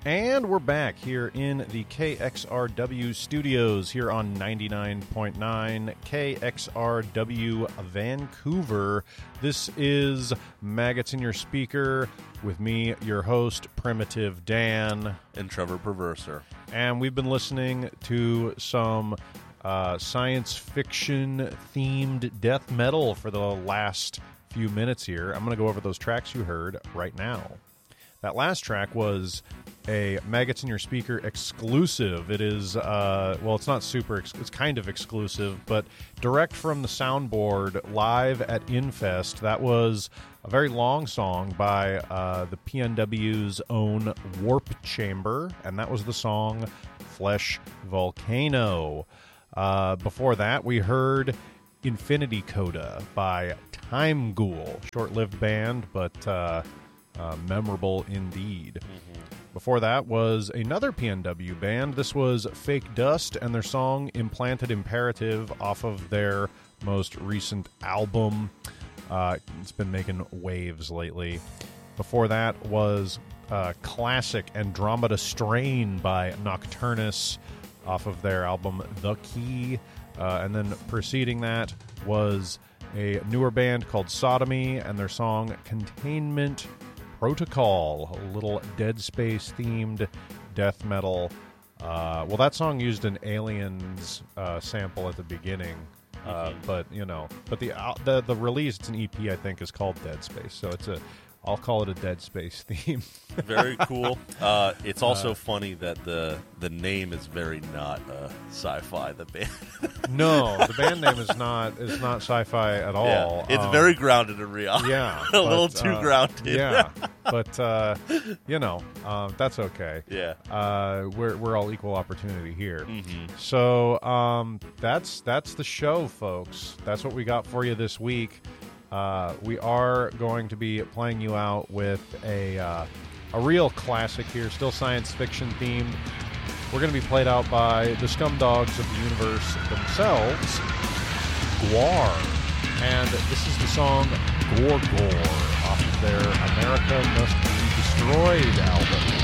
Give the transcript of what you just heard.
And we're back here in the KXRW studios here on 99.9 KXRW Vancouver. This is Maggots in Your Speaker with me, your host, Primitive Dan. And Trevor Perverser. And we've been listening to some science fiction-themed death metal for the last few minutes here. I'm going to go over those tracks you heard right now. That last track was a Maggots in Your Speaker exclusive. It is, it's not super, it's kind of exclusive, but direct from the soundboard live at Infest. That was a very long song by the PNW's own Warp Chamber, and that was the song Flesh Volcano. Before that, we heard Infinity Coda by Time Ghoul. Short-lived band, but memorable indeed. Before that was another PNW band. This was Fake Dust and their song Implanted Imperative off of their most recent album. It's been making waves lately. Before that was classic Andromeda Strain by Nocturnus off of their album The Key. And then preceding that was a newer band called Sodomy and their song Containment Protocol, a little Dead Space themed death metal. That song used an Aliens sample at the beginning, but the release, it's an EP, I think, is called Dead Space, so I'll call it a Dead Space theme. Very cool. It's also funny that the name is very not sci-fi. The band. No, the band name is not sci-fi at all. Yeah, it's very grounded in reality. Yeah, a little too grounded. Yeah, but that's okay. Yeah, we're all equal opportunity here. Mm-hmm. So that's the show, folks. That's what we got for you this week. We are going to be playing you out with a real classic here, still science fiction themed. We're going to be played out by the Scumdogs of the Universe themselves, Gwar. And this is the song Gorgor off of their America Must Be Destroyed album.